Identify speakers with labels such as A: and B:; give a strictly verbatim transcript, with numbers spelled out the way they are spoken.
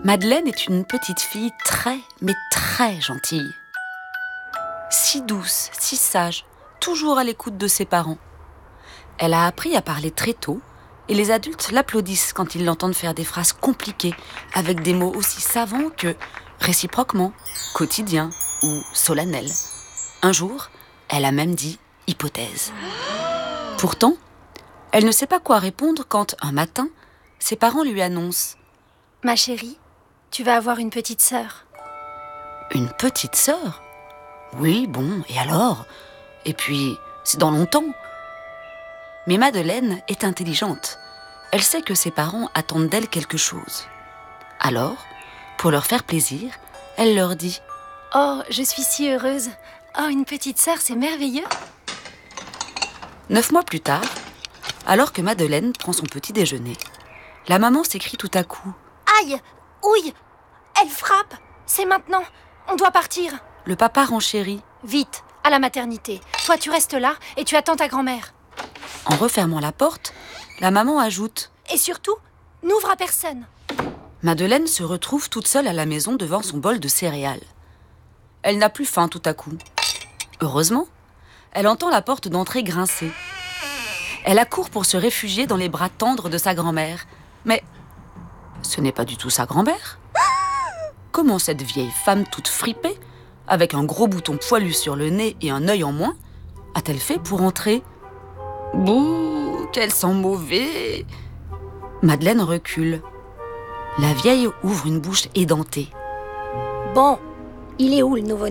A: Madeleine est une petite fille très, mais très gentille. Si douce, si sage, toujours à l'écoute de ses parents. Elle a appris à parler très tôt et les adultes l'applaudissent quand ils l'entendent faire des phrases compliquées avec des mots aussi savants que réciproquement, quotidien ou solennel. Un jour, elle a même dit hypothèse. Pourtant, elle ne sait pas quoi répondre quand, un matin, ses parents lui annoncent
B: « Ma chérie, tu vas avoir une petite sœur. »
A: Une petite sœur ? Oui, bon, et alors ? Et puis, c'est dans longtemps. Mais Madeleine est intelligente. Elle sait que ses parents attendent d'elle quelque chose. Alors, pour leur faire plaisir, elle leur dit
B: « Oh, je suis si heureuse. Oh, une petite sœur, c'est merveilleux. »
A: Neuf mois plus tard, alors que Madeleine prend son petit déjeuner, la maman s'écrie tout à coup
B: « Aïe, ouille, elle frappe. C'est maintenant, on doit partir. »
A: Le papa renchérit.
B: « Vite, à la maternité. Toi, tu restes là et tu attends ta grand-mère. »
A: En refermant la porte, la maman ajoute
B: « Et surtout, n'ouvre à personne. »
A: Madeleine se retrouve toute seule à la maison devant son bol de céréales. Elle n'a plus faim tout à coup. Heureusement, elle entend la porte d'entrée grincer. Elle accourt pour se réfugier dans les bras tendres de sa grand-mère. Mais ce n'est pas du tout sa grand-mère. Comment cette vieille femme toute fripée, avec un gros bouton poilu sur le nez et un œil en moins, a-t-elle fait pour entrer ? Bouh, qu'elle sent mauvais ! Madeleine recule. La vieille ouvre une bouche édentée.
C: « Bon, il est où le nouveau-né ?